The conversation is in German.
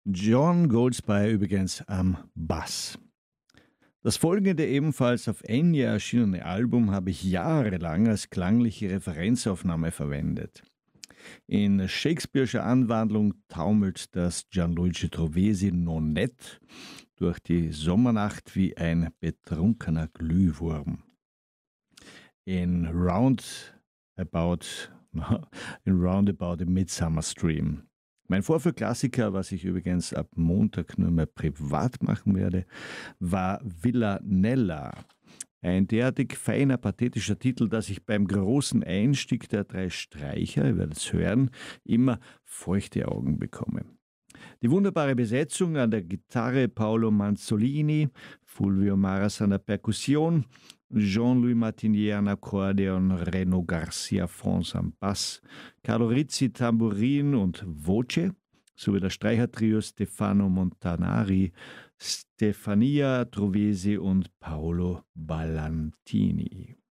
John Goldsbie übrigens am Bass. Das folgende ebenfalls auf Enya erschienene Album habe ich jahrelang als klangliche Referenzaufnahme verwendet. In Shakespeare'scher Anwandlung taumelt das Gianluigi Trovesi Nonett durch die Sommernacht wie ein betrunkener Glühwurm. In Roundabout, in Roundabout im Midsummer Stream. Mein Vorführklassiker, was ich übrigens ab Montag nur mehr privat machen werde, war Villanella. Ein derartig feiner, pathetischer Titel, dass ich beim großen Einstieg der drei Streicher, ihr werdet es hören, immer feuchte Augen bekomme. Die wunderbare Besetzung an der Gitarre Paolo Manzolini, Fulvio Maras an der Perkussion, Jean-Louis Martinier an Akkordeon, Reno Garcia France am Bass, Carlo Rizzi Tambourin und Voce, sowie das Streichertrio Stefano Montanari, Stefania Trovesi und Paolo Ballantini.